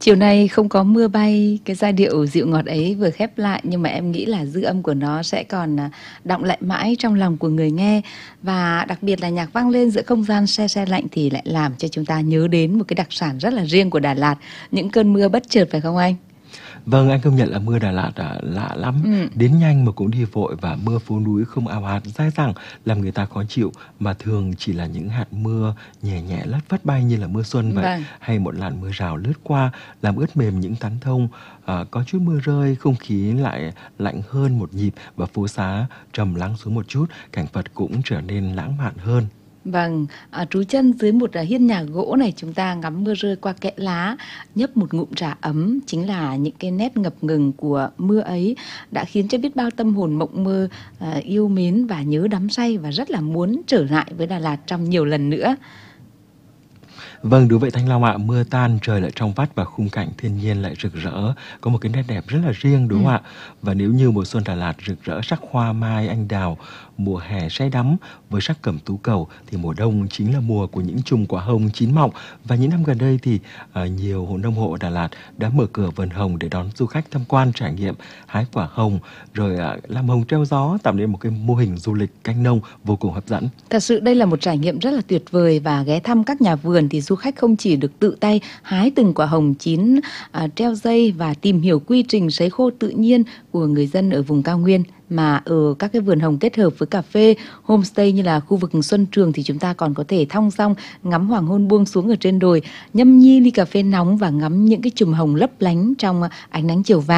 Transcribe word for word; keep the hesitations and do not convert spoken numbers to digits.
Chiều nay không có mưa bay, cái giai điệu dịu ngọt ấy vừa khép lại, nhưng mà em nghĩ là dư âm của nó sẽ còn à, đọng lại mãi trong lòng của người nghe. Và đặc biệt là nhạc vang lên giữa không gian se se lạnh thì lại làm cho chúng ta nhớ đến một cái đặc sản rất là riêng của Đà Lạt, những cơn mưa bất chợt, phải không anh? Vâng, anh công nhận là mưa Đà Lạt à, lạ lắm, Ừ, đến nhanh mà cũng đi vội, và mưa phố núi không ào ạt dai dẳng làm người ta khó chịu, mà thường chỉ là những hạt mưa nhẹ nhẹ lất phất bay như là mưa xuân vậy, vâng. hay một làn mưa rào lướt qua làm ướt mềm những tán thông. À, có chút mưa rơi, không khí lại lạnh hơn một nhịp và phố xá trầm lắng xuống một chút, cảnh vật cũng trở nên lãng mạn hơn. Vâng, à, trú chân dưới một à, hiên nhà gỗ này, chúng ta ngắm mưa rơi qua kẽ lá, nhấp một ngụm trà ấm, chính là những cái nét ngập ngừng của mưa ấy đã khiến cho biết bao tâm hồn mộng mơ, à, yêu mến và nhớ đắm say và rất là muốn trở lại với Đà Lạt trong nhiều lần nữa. Vâng, đúng vậy Thanh Long ạ, mưa tan trời lại trong vắt và khung cảnh thiên nhiên lại rực rỡ, có một cái nét đẹp rất là riêng, đúng Ừ. không ạ? Và nếu như mùa xuân Đà Lạt rực rỡ sắc hoa mai anh đào, mùa hè say đắm với sắc cẩm tú cầu, thì mùa đông chính là mùa của những chùm quả hồng chín mọng. Và những năm gần đây thì à, nhiều hộ nông hộ Đà Lạt đã mở cửa vườn hồng để đón du khách tham quan trải nghiệm hái quả hồng, rồi à, làm hồng treo gió, tạo nên một cái mô hình du lịch canh nông vô cùng hấp dẫn. Thật sự đây là một trải nghiệm rất là tuyệt vời, và ghé thăm các nhà vườn thì du khách không chỉ được tự tay hái từng quả hồng chín, à, treo dây và tìm hiểu quy trình sấy khô tự nhiên của người dân ở vùng cao nguyên, mà ở các cái vườn hồng kết hợp với cà phê, homestay như là khu vực Xuân Trường thì chúng ta còn có thể thong dong ngắm hoàng hôn buông xuống ở trên đồi, nhâm nhi ly cà phê nóng và ngắm những cái chùm hồng lấp lánh trong ánh nắng chiều vàng.